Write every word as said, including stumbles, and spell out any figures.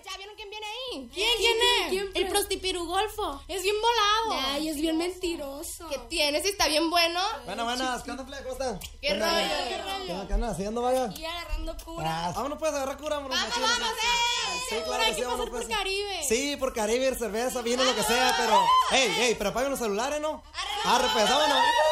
Ya vieron quién viene ahí. ¿Quién? ¿Quién es? ¿Quién, quién, el prostipirugolfo. Es bien volado. Ay, es bien mentiroso. ¿Qué tienes? Si está bien bueno. Buenas, buenas. ¿Qué onda, Fle? ¿Cómo están? ¿Qué rollo? ¿Qué rollo? ¿Qué onda, qué onda? ¿Haciendo, vaya? Y agarrando cura. Ah, vámonos pues a agarrar cura, vámonos. Vamos, machín. vamos, eh. Sí, claro Hay que que sí, pasar vámonos, por pues. Caribe. Sí, por Caribe, cerveza, vino, lo que sea, pero... Ey, ey, pero apaguen los celulares, ¿no? Arre, pues, vámonos.